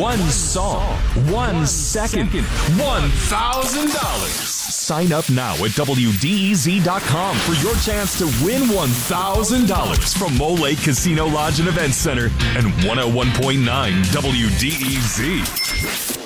one song, 1 second, $1,000. Sign up now at WDEZ.com for your chance to win $1,000 from Mole Lake Casino Lodge and Events Center and 101.9 WDEZ.